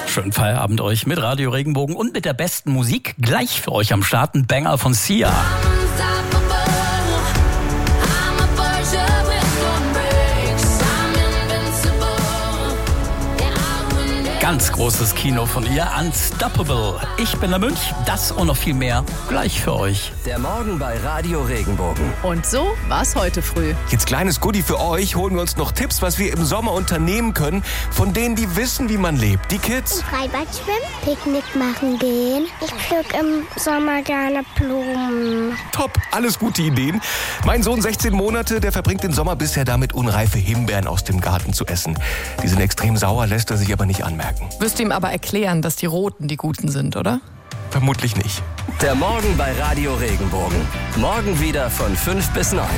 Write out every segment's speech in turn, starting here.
Schönen Feierabend euch mit Radio Regenbogen und mit der besten Musik. Gleich für euch am Start ein Banger von Sia. Ganz großes Kino von ihr, Unstoppable. Ich bin der Münch, das und noch viel mehr gleich für euch. Der Morgen bei Radio Regenbogen. Und so war's heute früh. Jetzt kleines Goodie für euch, holen wir uns noch Tipps, was wir im Sommer unternehmen können, von denen, die wissen, wie man lebt. Die Kids. Im Freibad schwimmen, Picknick machen gehen. Ich pflück im Sommer gerne Blumen. Top, alles gute Ideen. Mein Sohn, 16 Monate, der verbringt den Sommer bisher damit, unreife Himbeeren aus dem Garten zu essen. Die sind extrem sauer, lässt er sich aber nicht anmerken. Wirst du ihm aber erklären, dass die Roten die Guten sind, oder? Vermutlich nicht. Der Morgen bei Radio Regenbogen. Morgen wieder von 5 bis 9.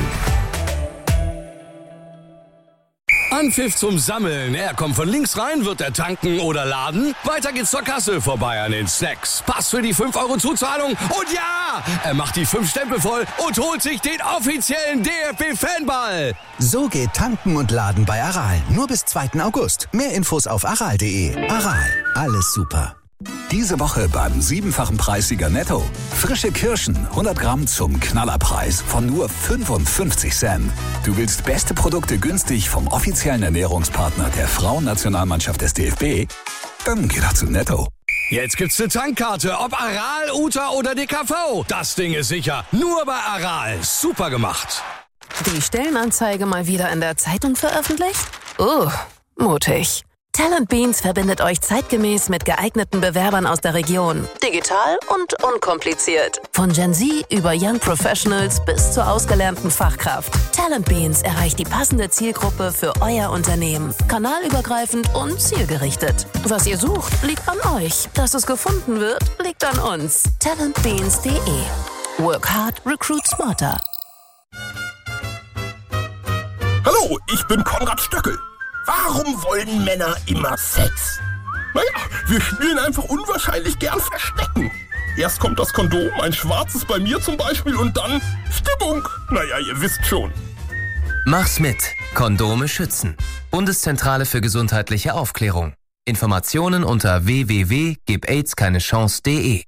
Anpfiff zum Sammeln. Er kommt von links rein, wird er tanken oder laden. Weiter geht's zur Kasse, vorbei an den Snacks. Pass für die 5 € Zuzahlung. Und ja, er macht die 5 Stempel voll und holt sich den offiziellen DFB-Fanball. So geht Tanken und Laden bei Aral. Nur bis 2. August. Mehr Infos auf aral.de. Aral, alles super. Diese Woche beim 7-fachen Preissieger Netto. Frische Kirschen, 100 Gramm zum Knallerpreis von nur 55 Cent. Du willst beste Produkte günstig vom offiziellen Ernährungspartner der Frauennationalmannschaft des DFB? Dann geh doch zu Netto. Jetzt gibt's eine Tankkarte, ob Aral, Uta oder DKV. Das Ding ist sicher. Nur bei Aral. Super gemacht. Die Stellenanzeige mal wieder in der Zeitung veröffentlicht? Mutig. Talent Beans verbindet euch zeitgemäß mit geeigneten Bewerbern aus der Region. Digital und unkompliziert. Von Gen Z über Young Professionals bis zur ausgelernten Fachkraft. Talent Beans erreicht die passende Zielgruppe für euer Unternehmen. Kanalübergreifend und zielgerichtet. Was ihr sucht, liegt an euch. Dass es gefunden wird, liegt an uns. Talentbeans.de. Work hard, recruit smarter. Hallo, ich bin Konrad Stöckel. Warum wollen Männer immer Sex? Naja, wir spielen einfach unwahrscheinlich gern Verstecken. Erst kommt das Kondom, ein schwarzes bei mir zum Beispiel, und dann Stimmung. Naja, ihr wisst schon. Mach's mit. Kondome schützen. Bundeszentrale für gesundheitliche Aufklärung. Informationen unter www.gibaids-keine-chance.de.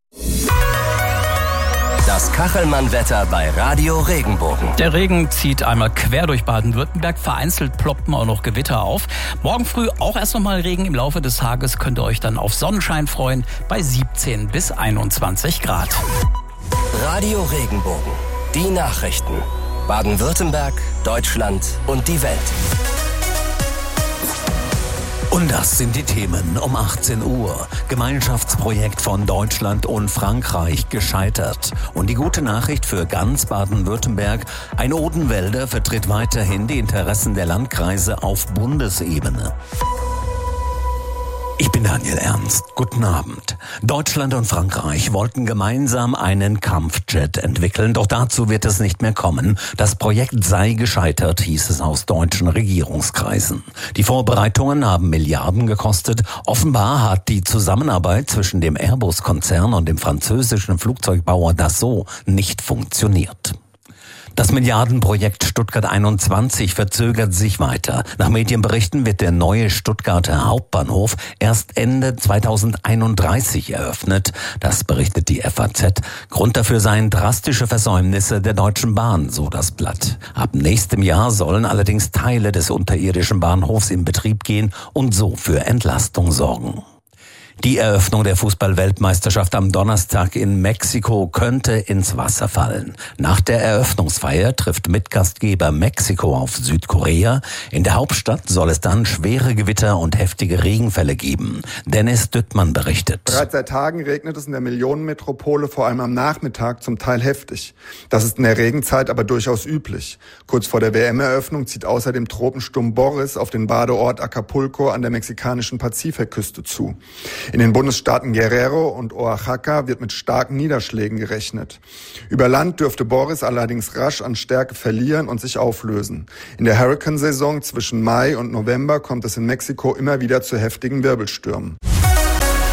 Das Kachelmann-Wetter bei Radio Regenbogen. Der Regen zieht einmal quer durch Baden-Württemberg. Vereinzelt ploppen auch noch Gewitter auf. Morgen früh auch erst nochmal Regen. Im Laufe des Tages könnt ihr euch dann auf Sonnenschein freuen bei 17 bis 21 Grad. Radio Regenbogen. Die Nachrichten. Baden-Württemberg, Deutschland und die Welt. Und das sind die Themen um 18 Uhr. Gemeinschaftsprojekt von Deutschland und Frankreich gescheitert. Und die gute Nachricht für ganz Baden-Württemberg: Ein Odenwälder vertritt weiterhin die Interessen der Landkreise auf Bundesebene. Ich bin Daniel Ernst. Guten Abend. Deutschland und Frankreich wollten gemeinsam einen Kampfjet entwickeln, doch dazu wird es nicht mehr kommen. Das Projekt sei gescheitert, hieß es aus deutschen Regierungskreisen. Die Vorbereitungen haben Milliarden gekostet. Offenbar hat die Zusammenarbeit zwischen dem Airbus-Konzern und dem französischen Flugzeugbauer Dassault nicht funktioniert. Das Milliardenprojekt Stuttgart 21 verzögert sich weiter. Nach Medienberichten wird der neue Stuttgarter Hauptbahnhof erst Ende 2031 eröffnet. Das berichtet die FAZ. Grund dafür seien drastische Versäumnisse der Deutschen Bahn, so das Blatt. Ab nächstem Jahr sollen allerdings Teile des unterirdischen Bahnhofs in Betrieb gehen und so für Entlastung sorgen. Die Eröffnung der Fußball-Weltmeisterschaft am Donnerstag in Mexiko könnte ins Wasser fallen. Nach der Eröffnungsfeier trifft Mitgastgeber Mexiko auf Südkorea. In der Hauptstadt soll es dann schwere Gewitter und heftige Regenfälle geben. Dennis Düttmann berichtet. Bereits seit Tagen regnet es in der Millionenmetropole, vor allem am Nachmittag, zum Teil heftig. Das ist in der Regenzeit aber durchaus üblich. Kurz vor der WM-Eröffnung zieht außerdem Tropensturm Boris auf den Badeort Acapulco an der mexikanischen Pazifikküste zu. In den Bundesstaaten Guerrero und Oaxaca wird mit starken Niederschlägen gerechnet. Über Land dürfte Boris allerdings rasch an Stärke verlieren und sich auflösen. In der Hurrikansaison zwischen Mai und November kommt es in Mexiko immer wieder zu heftigen Wirbelstürmen.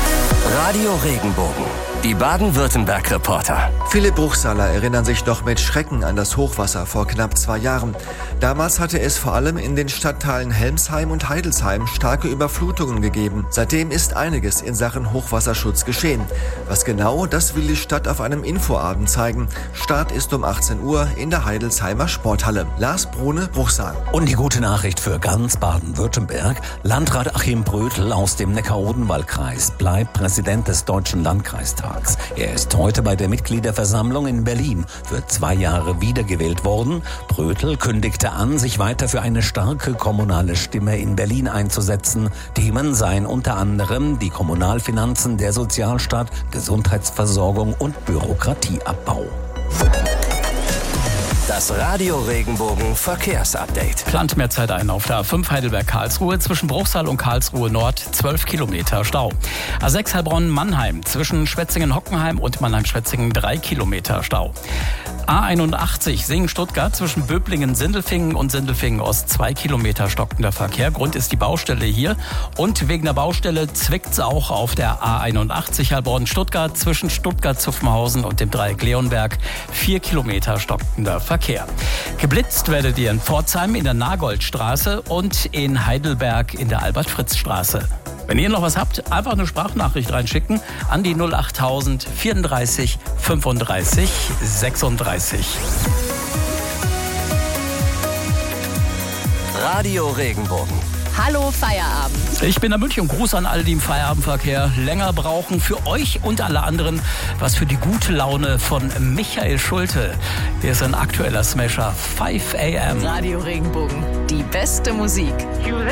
Radio Regenbogen. Die Baden-Württemberg-Reporter. Viele Bruchsaler erinnern sich noch mit Schrecken an das Hochwasser vor knapp 2 Jahren. Damals hatte es vor allem in den Stadtteilen Helmsheim und Heidelsheim starke Überflutungen gegeben. Seitdem ist einiges in Sachen Hochwasserschutz geschehen. Was genau, das will die Stadt auf einem Infoabend zeigen. Start ist um 18 Uhr in der Heidelsheimer Sporthalle. Lars Brune, Bruchsal. Und die gute Nachricht für ganz Baden-Württemberg. Landrat Achim Brötel aus dem Neckar-Odenwald-Kreis bleibt Präsident des Deutschen Landkreistags. Er ist heute bei der Mitgliederversammlung in Berlin für 2 Jahre wiedergewählt worden. Brötel kündigte an, sich weiter für eine starke kommunale Stimme in Berlin einzusetzen. Themen seien unter anderem die Kommunalfinanzen, der Sozialstaat, Gesundheitsversorgung und Bürokratieabbau. Das Radio Regenbogen Verkehrsupdate. Plant mehr Zeit ein auf der A5 Heidelberg-Karlsruhe zwischen Bruchsal und Karlsruhe Nord 12 Kilometer Stau. A6 Heilbronn-Mannheim zwischen Schwetzingen-Hockenheim und Mannheim-Schwetzingen 3 Kilometer Stau. A81 Singen-Stuttgart zwischen Böblingen-Sindelfingen und Sindelfingen-Ost 2 Kilometer stockender Verkehr. Grund ist die Baustelle hier. Und wegen der Baustelle zwickt's auch auf der A81 Heilbronn-Stuttgart zwischen Stuttgart-Zuffenhausen und dem Dreieck Leonberg 4 Kilometer stockender Verkehr. Geblitzt werdet ihr in Pforzheim in der Nagoldstraße und in Heidelberg in der Albert-Fritz-Straße. Wenn ihr noch was habt, einfach eine Sprachnachricht reinschicken an die 08000 34 35 36. Radio Regenbogen. Hallo Feierabend. Ich bin der München. Gruß an alle, die im Feierabendverkehr länger brauchen. Für euch und alle anderen was für die gute Laune von Michael Schulte. Hier ist ein aktueller Smasher, 5 AM. Radio Regenbogen, die beste Musik.